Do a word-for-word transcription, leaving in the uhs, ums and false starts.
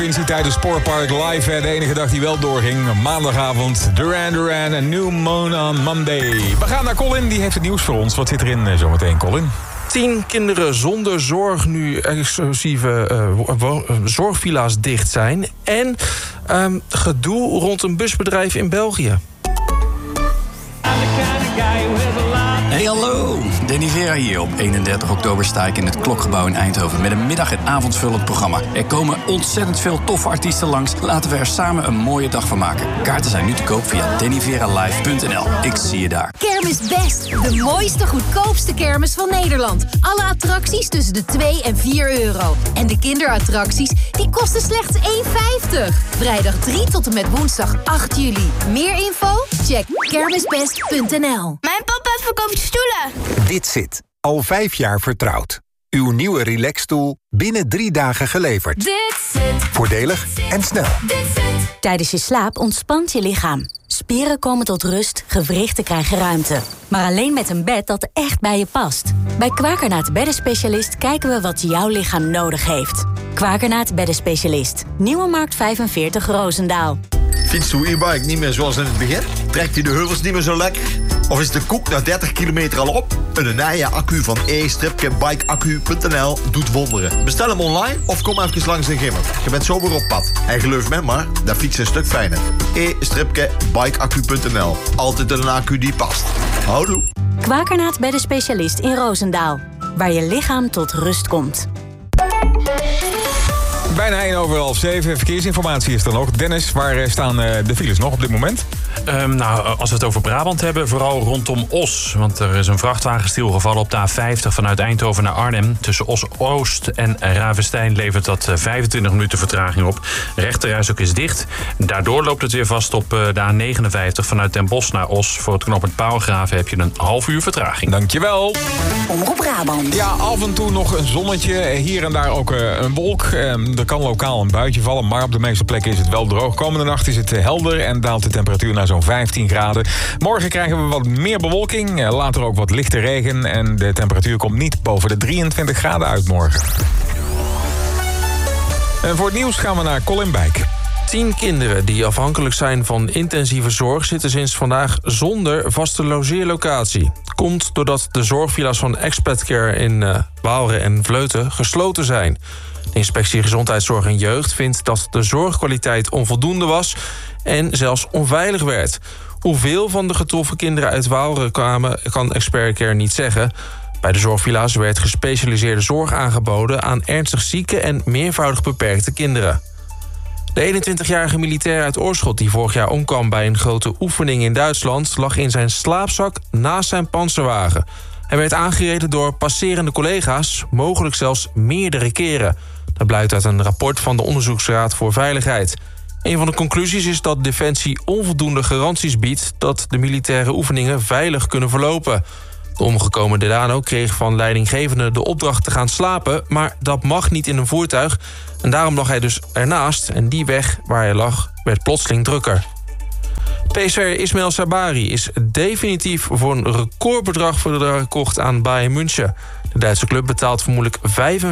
Quincy tijdens Sportpark Live, de enige dag die wel doorging. Maandagavond, Duran Duran en New Moon on Monday. We gaan naar Colin, die heeft het nieuws voor ons. Wat zit erin zometeen, Colin? Tien kinderen zonder zorg nu exclusieve uh, wo- uh, zorgvilla's dicht zijn. En um, gedoe rond een busbedrijf in België. Hey, hallo! Danny Vera hier. Op eenendertig oktober sta ik in het Klokgebouw in Eindhoven met een middag- en avondvullend programma. Er komen ontzettend veel toffe artiesten langs. Laten we er samen een mooie dag van maken. Kaarten zijn nu te koop via danny vera live punt n l. Ik zie je daar. Kermis Best, de mooiste, goedkoopste kermis van Nederland. Alle attracties tussen de twee en vier euro. En de kinderattracties, die kosten slechts één vijftig. Vrijdag drie tot en met woensdag acht juli. Meer info? Check kermisbest punt n l. Mijn papa verkoopt stoelen. Dit zit al vijf jaar vertrouwd. Uw nieuwe relaxstoel binnen drie dagen geleverd. Dit zit. Voordelig en snel. Dit zit. Tijdens je slaap ontspant je lichaam. Spieren komen tot rust, gewrichten krijgen ruimte. Maar alleen met een bed dat echt bij je past. Bij Kwakernaat Beddenspecialist kijken we wat jouw lichaam nodig heeft. Kwakernaat Beddenspecialist. Nieuwe Markt vijfenveertig Roosendaal. Fietst uw e-bike niet meer zoals in het begin? Trekt u de heuvels niet meer zo lekker? Of is de koek na dertig kilometer al op? Een nieuwe accu van e bike accu punt n l doet wonderen. Bestel hem online of kom even langs in Gimmer. Je bent zo weer op pad. En geloof me maar, dat fietsen een stuk fijner. e bike accu punt n l. Altijd een accu die past. Houdoe. Kwakernaat Beddenspecialist in Roosendaal. Waar je lichaam tot rust komt. Bijna één over half zeven. Verkeersinformatie is er nog. Dennis, waar staan de files nog op dit moment? Um, nou, als we het over Brabant hebben, vooral rondom Os. Want er is een vrachtwagen stilgevallen op de A vijftig vanuit Eindhoven naar Arnhem. Tussen Os-Oost en Ravenstein levert dat vijfentwintig minuten vertraging op. Rechterreis ook is dicht. Daardoor loopt het weer vast op de A negenenvijftig vanuit Den Bosch naar Os. Voor het knooppunt Pauwgraven heb je een half uur vertraging. Dankjewel. Omroep Brabant. Ja, af en toe nog een zonnetje. Hier en daar ook een wolk. Er kan lokaal een buitje vallen, maar op de meeste plekken is het wel droog. Komende nacht is het helder en daalt de temperatuur naar zo'n vijftien graden. Morgen krijgen we wat meer bewolking, later ook wat lichte regen en de temperatuur komt niet boven de drieëntwintig graden uit morgen. En voor het nieuws gaan we naar Colin Bijk. Tien kinderen die afhankelijk zijn van intensieve zorg zitten sinds vandaag zonder vaste logeerlocatie. Komt doordat de zorgvilla's van Expat Care in uh, Waalre en Vleuten gesloten zijn. De Inspectie Gezondheidszorg en Jeugd vindt dat de zorgkwaliteit onvoldoende was en zelfs onveilig werd. Hoeveel van de getroffen kinderen uit Waalre kwamen, kan Expert Care niet zeggen. Bij de zorgvilla's werd gespecialiseerde zorg aangeboden aan ernstig zieke en meervoudig beperkte kinderen. De eenentwintigjarige militair uit Oorschot die vorig jaar omkwam bij een grote oefening in Duitsland lag in zijn slaapzak naast zijn panzerwagen. Hij werd aangereden door passerende collega's, mogelijk zelfs meerdere keren. Dat blijkt uit een rapport van de Onderzoeksraad voor Veiligheid. Een van de conclusies is dat Defensie onvoldoende garanties biedt dat de militaire oefeningen veilig kunnen verlopen. De omgekomen Delano kreeg van leidinggevende de opdracht te gaan slapen, maar dat mag niet in een voertuig. En daarom lag hij dus ernaast en die weg waar hij lag werd plotseling drukker. P S V Ismail Sabari is definitief voor een recordbedrag verkocht aan Bayern München. De Duitse club betaalt vermoedelijk vijfenvijftig